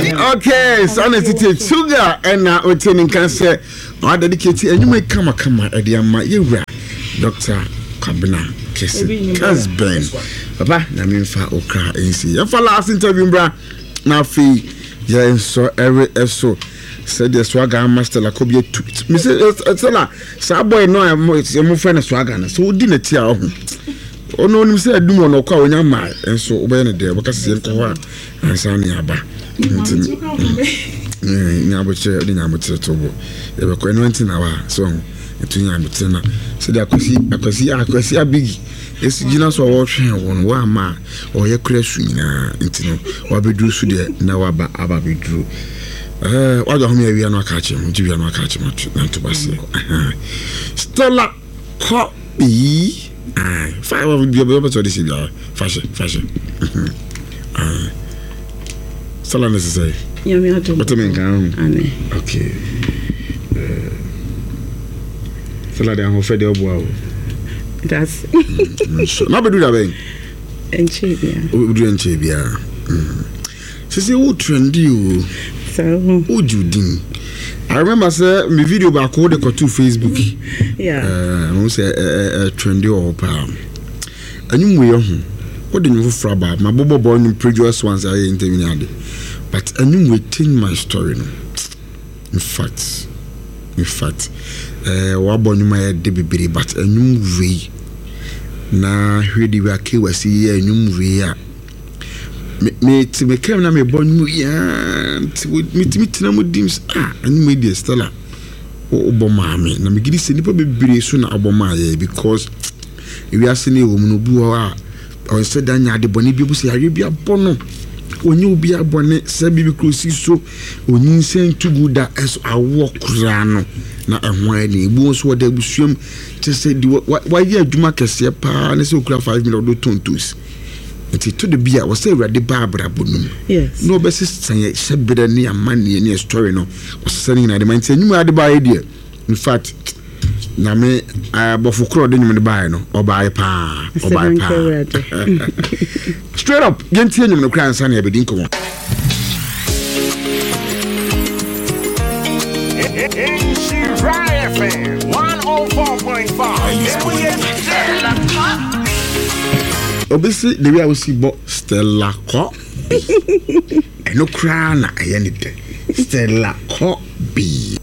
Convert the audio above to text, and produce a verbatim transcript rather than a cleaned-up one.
Okay, so na titi sugar and na oteni kan say I dedicate enwuma kama kama e dey ma yewura Doctor Kwabena Kesi Kasben. Papa na me fa okra ensi. Ya fa last interview bra na fi ya so every eso said the swagger master la kobie tweet. Me say etela sa boy no e mo friend swagger na so di na ti a ho. Ono nim say adum ono kwa onya ma enso obey ne de baka se nko ho ansa ne aba. Eh nya boche de nya boche tobo. E be ko eno ntina wa so etu nya boche na se de akosi akosi akosi abigi esi gina so wo hwe won wa ma o ye kura su nyina ntino wa bedru su de na wa ba aba bedru. Eh wa ga ho me awia no aka che mo jiwia no aka che mo na to base. Stella copy ah five of the be to this ya fashion fashion. Ah Stella necessary. Yeah, me ato. What mean kan? Ane. Okay. Eh Stella de ho fe de obo awo. That's na be do that ben enche bia o do enche bia se se wo trendy o so o judin I remember say me video back ko de ko to Facebook yeah eh no say eh trendy o pa anyum we ho o de nyufo fraba ma bobo boy no previous ones I interview ade but anyum we change my story no in fact in fact eh wa bonyuma ya de bibiri but anyum we na hwedi wa ke wasi anyum we a me ti me kem na me bonyum ya ti me ti me tina mo dims ah anyum dey Stella o oboma me na me gidi se nipa bibiri so na oboma ya because we ase ne wo mu no bu a o se da nya de boni bi bu se yare bia bono onye obi abone se bibi krosi so onyin sen tugu da eso awo kura no na ehwan ni ebu so da busuam te se di wa ye adwuma kese pa na se okura five million do tontos nti to de bia wo se awrade babra bonum yes no be se san se bere ni amane ni story no wo se ni na de man ti nyuma ade ba ye in fact na me abofukro de nyum de ba no oba pa oba pa straight up yenti nyum no kran san ya bedin ko one oh four point five obisi the way I will see bo Stella Copy eno kra na aye ne de Stella Copy